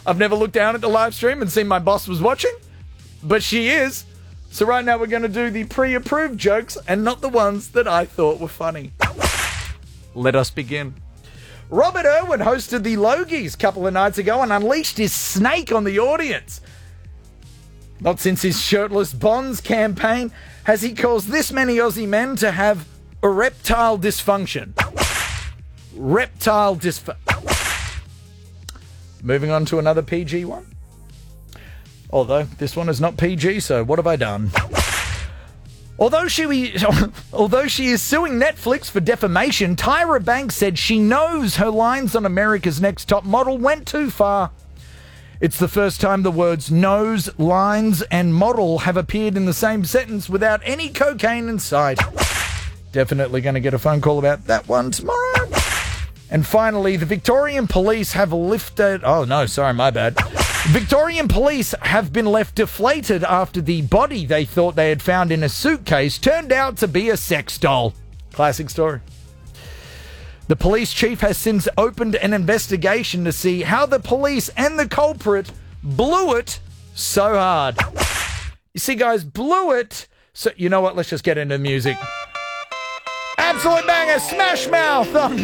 I've never looked down at the live stream and seen my boss was watching, but she is. So right now we're going to do the pre-approved jokes and not the ones that I thought were funny. Let us begin. Robert Irwin hosted the Logies a couple of nights ago and unleashed his snake on the audience. Not since his shirtless Bonds campaign has he caused this many Aussie men to have erectile dysfunction. Reptile dysfunction. Moving on to another PG one. Although this one is not PG, so what have I done? Although she is suing Netflix for defamation, Tyra Banks said she knows her lines on America's Next Top Model went too far. It's the first time the words nose, lines, and model have appeared in the same sentence without any cocaine in sight. Definitely going to get a phone call about that one tomorrow. And finally, the Victorian police have lifted... Oh, no, sorry, my bad. Victorian police have been left deflated after the body they thought they had found in a suitcase turned out to be a sex doll. Classic story. The police chief has since opened an investigation to see how the police and the culprit blew it so hard. You see, guys, blew it. So, you know what? Let's just get into the music. Absolute banger, Smash Mouth on